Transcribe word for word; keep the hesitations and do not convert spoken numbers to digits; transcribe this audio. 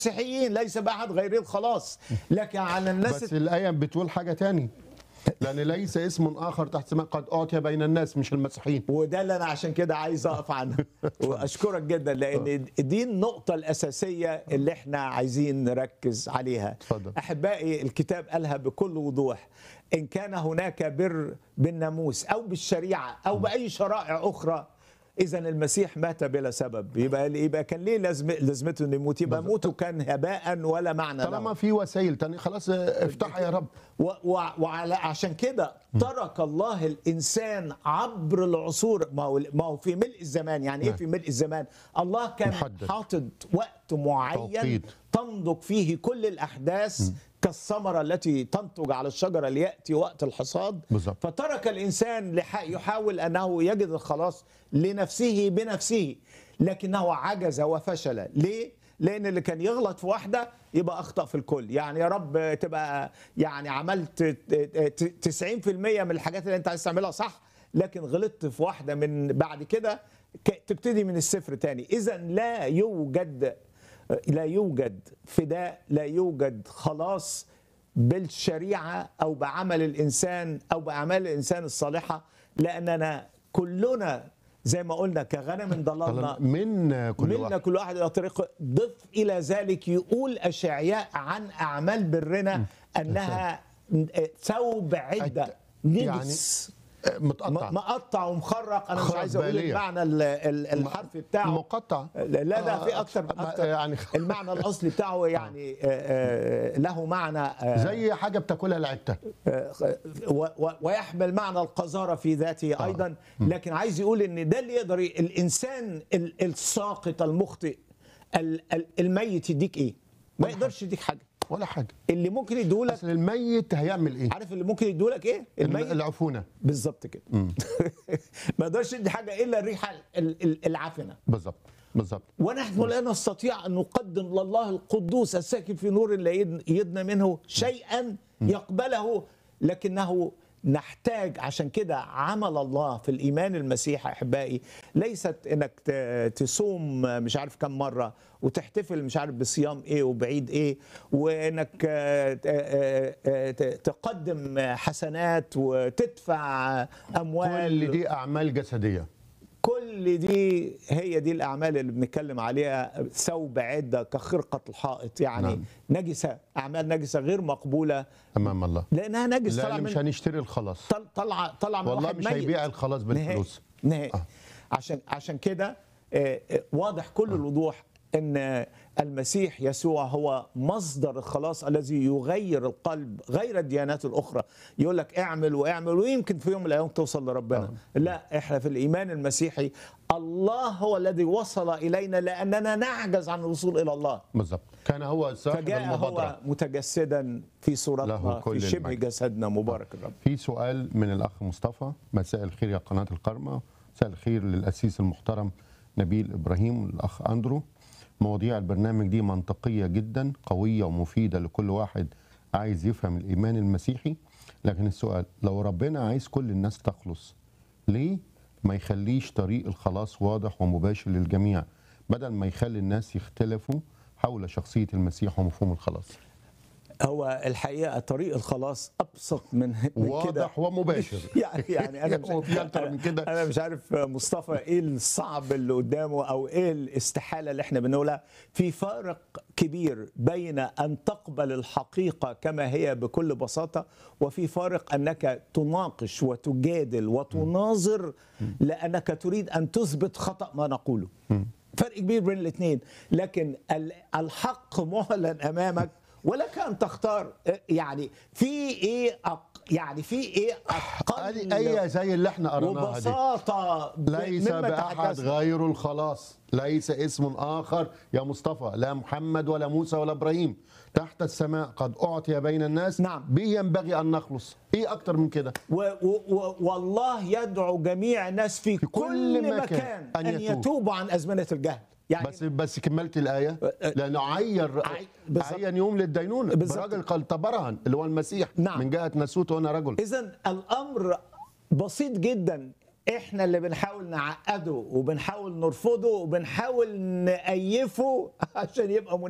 المسيحيين ليس بأحد غير الخلاص، لكن على الناس. بس الآية بتقول حاجة تاني، لأن ليس اسم آخر تحت السماء قد أعطي بين الناس، مش المسيحيين. وده اللي أنا عشان كده عايز أقف عنه وأشكرك جدا، لأن دي النقطة الأساسية اللي احنا عايزين نركز عليها. اتفضل. أحبائي، الكتاب قالها بكل وضوح: إن كان هناك بر بالناموس أو بالشريعة أو بأي شرائع أخرى، إذا المسيح مات بلا سبب. يبقى يبقى كان ليه لازم لازمته إنه يموت؟ يبقى موته كان هباء ولا معنى طالما له. في وسائل تانية خلاص افتحها يا رب. وعشان كده ترك الله الإنسان عبر العصور. ما هو ما هو في ملء الزمان. يعني إيه في ملء الزمان؟ الله كان محدد. حاطط وقت معين توقيت. تنضج فيه كل الأحداث، م. كالثمرة التي تنتج على الشجرة ليأتي وقت الحصاد. بالظبط. فترك الإنسان يحاول أنه يجد الخلاص لنفسه بنفسه، لكنه عجز وفشل. ليه؟ لأن اللي كان يغلط في واحدة يبقى أخطأ في الكل. يعني يا رب تبقى يعني عملت تسعين بالمئة من الحاجات اللي أنت عايز تعملها صح، لكن غلطت في واحدة من بعد كده تبتدي من الصفر تاني. إذا لا يوجد لا يوجد فداء، لا يوجد خلاص بالشريعة أو بعمل الإنسان أو بأعمال الإنسان الصالحة، لأننا كلنا زي ما قلنا كغنم ضللنا من كل منا واحد. كل واحد إلى طريقه. ضف إلى ذلك يقول أشعياء عن أعمال برنا أنها ثوب عدة نجس، متقطع مقطع ومخرق. انا مش عايز اقول المعنى الحرفي بتاعه مقطع. لا ده في اكتر اكتر يعني المعنى الاصلي بتاعه يعني له معنى زي حاجه بتاكلها العته، ويحمل معنى القذاره في ذاته ايضا. لكن عايز يقول ان ده اللي يقدر الانسان الساقط المخطئ الميت يديك ايه؟ ما يقدرش يديك حاجه ولا حاجه. اللي ممكن يديهولك اصل الميت هيعمل ايه؟ عارف اللي ممكن يديهولك ايه؟ الميت العفونه. بالظبط كده. ما يقدرش يدي حاجه الا الريحه العفنه. بالظبط بالظبط. ونحن لا نستطيع ان نقدم لله القدوس الساكن في نور لا يدنى منه شيئا يقبله، لكنه نحتاج. عشان كده عمل الله في الإيمان المسيحي أحبائي ليست إنك تصوم مش عارف كم مرة وتحتفل مش عارف بصيام إيه وبعيد إيه، وإنك تقدم حسنات وتدفع أموال. كل دي أعمال جسدية. كل دي هي دي الأعمال اللي بنتكلم عليها. ثوب عدة كخرقة الحائط، يعني نعم. نجسة، أعمال نجسة غير مقبولة أمام الله، لأنها نجس. لا مش هنشتري الخلاص، طلع طلع من والله واحد مش ميت. هيبيع الخلاص بالفلوس نهائي. آه. عشان عشان كده واضح كل آه. الوضوح ان المسيح يسوع هو مصدر الخلاص الذي يغير القلب غير الديانات الاخرى. يقول لك اعمل واعمل ويمكن في يوم من الايام توصل لربنا. آه. لا، احنا في الايمان المسيحي الله هو الذي وصل الينا لاننا نعجز عن الوصول الى الله. بالظبط. كان هو صاحب فجاء المبادره، هو متجسدا في صورتنا في شبه المجد. جسدنا. مبارك الرب. في سؤال من الاخ مصطفى: مساء الخير يا قناه الكرمة، مساء الخير للاسيس المحترم نبيل ابراهيم والاخ اندرو. مواضيع البرنامج دي منطقية جدا، قوية ومفيدة لكل واحد عايز يفهم الإيمان المسيحي. لكن السؤال: لو ربنا عايز كل الناس تخلص، ليه ما يخليش طريق الخلاص واضح ومباشر للجميع، بدل ما يخلي الناس يختلفوا حول شخصية المسيح ومفهوم الخلاص؟ هو الحقيقه طريق الخلاص ابسط من, من واضح كده ومباشر. يعني يعني انا مش من كده. انا مش عارف مصطفى ايه الصعب اللي قدامه او ايه الاستحاله اللي احنا بنقولها. في فارق كبير بين ان تقبل الحقيقه كما هي بكل بساطه، وفي فارق انك تناقش وتجادل وتناظر لانك تريد ان تثبت خطا ما نقوله. فرق كبير بين الاثنين. لكن الحق معلن امامك ولك ان تختار. يعني في ايه أق... يعني في ايه اقل اي زي اللي احنا قرأناها دي. وببساطه ليس باحد غير الخلاص، ليس اسم اخر يا مصطفى، لا محمد ولا موسى ولا ابراهيم تحت السماء قد اعطي بين الناس نعم. به ينبغي ان نخلص. ايه اكتر من كده؟ و... و... والله يدعو جميع الناس في, في كل, كل مكان, مكان ان, أن يتوب. يتوبوا عن ازمنه الجهل. يعني بس بس كملت الايه، لانه عير عين يوم للدينونه براجل قال تبرهن اللي هو المسيح. نعم. من جهه ناسوت وانا رجل. اذا الامر بسيط جدا. احنا اللي بنحاول نعقده وبنحاول نرفضه وبنحاول نأيفه عشان يبقى